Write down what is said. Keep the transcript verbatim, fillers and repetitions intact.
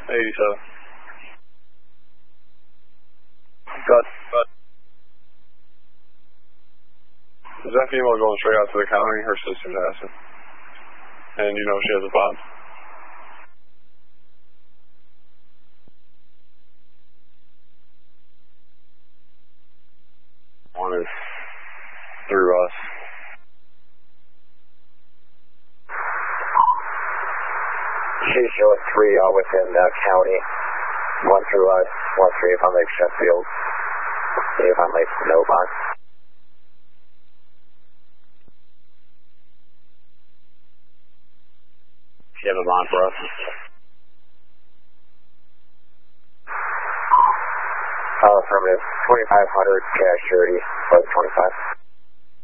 eighty-seven. Got, got. Is that female going straight out to the county? Her sister's asking. And you know she has a bond. One is through us. She's showing three all within the county. One through us, one through Avon Lake Sheffield. Avon Lake, no bond. You have a bond for us? Uh, affirmative. twenty-five hundred cash surety, plus twenty-five.